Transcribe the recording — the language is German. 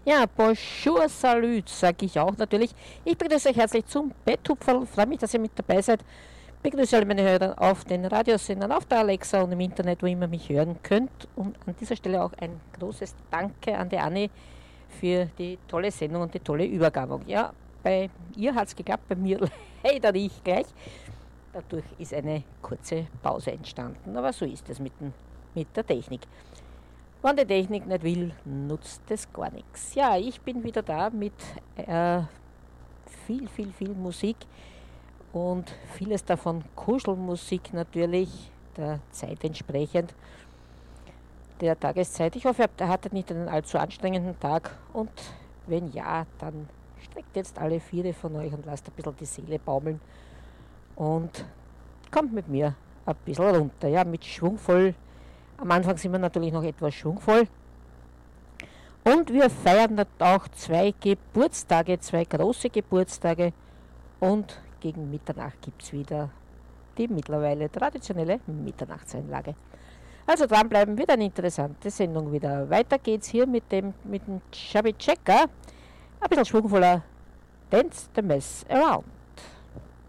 Ja, bonjour, salut, sage ich auch natürlich. Ich begrüße euch herzlich zum Betthupferl. Freue mich, dass ihr mit dabei seid. Begrüße alle meine Hörer auf den Radiosendern, auf der Alexa und im Internet, wo immer mich hören könnt. Und an dieser Stelle auch ein großes Danke an die Anni für die tolle Sendung und die tolle Übergabe. Ja, bei ihr hat es geklappt, bei mir leider nicht gleich. Dadurch ist eine kurze Pause entstanden. Aber so ist es mit der Technik. Wenn die Technik nicht will, nutzt es gar nichts. Ja, ich bin wieder da mit viel Musik und vieles davon Kuschelmusik natürlich, der Zeit entsprechend, der Tageszeit. Ich hoffe, ihr hattet nicht einen allzu anstrengenden Tag und wenn ja, dann streckt jetzt alle Viere von euch und lasst ein bisschen die Seele baumeln und kommt mit mir ein bisschen runter, ja, mit schwungvoll. Am Anfang sind wir natürlich noch etwas schwungvoll. Und wir feiern auch zwei Geburtstage, zwei große Geburtstage. Und gegen Mitternacht gibt es wieder die mittlerweile traditionelle Mitternachtseinlage. Also dranbleiben, wird eine interessante Sendung wieder. Weiter geht's hier mit dem Chubby Checker. Ein bisschen schwungvoller. Dance the Mess Around.